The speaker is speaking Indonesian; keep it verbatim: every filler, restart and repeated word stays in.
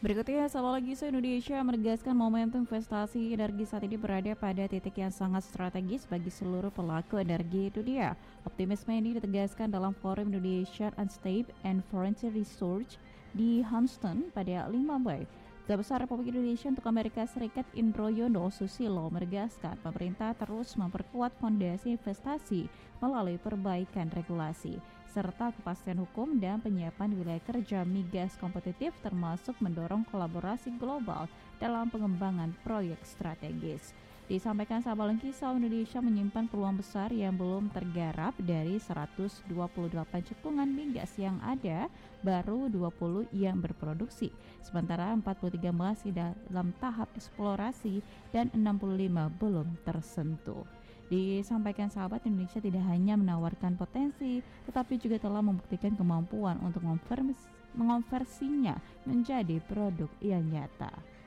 Berikutnya, sahabat Logisa Indonesia menegaskan momentum investasi energi saat ini berada pada titik yang sangat strategis bagi seluruh pelaku energi dunia. Optimisme ini ditegaskan dalam Forum Indonesian Unstable and Frontier Research di Houston pada lima Mei. Duta Besar Republik Indonesia untuk Amerika Serikat Indroyono Susilo menegaskan pemerintah terus memperkuat fondasi investasi melalui perbaikan regulasi serta kepastian hukum dan penyiapan wilayah kerja migas kompetitif, termasuk mendorong kolaborasi global dalam pengembangan proyek strategis. Disampaikan sahabat Lengkisau, Indonesia menyimpan peluang besar yang belum tergarap. Dari seratus dua puluh delapan cekungan migas yang ada, baru dua puluh yang berproduksi, sementara empat puluh tiga masih dalam tahap eksplorasi dan enam puluh lima belum tersentuh. Disampaikan sahabat, Indonesia tidak hanya menawarkan potensi, tetapi juga telah membuktikan kemampuan untuk mengonversinya menjadi produk yang nyata.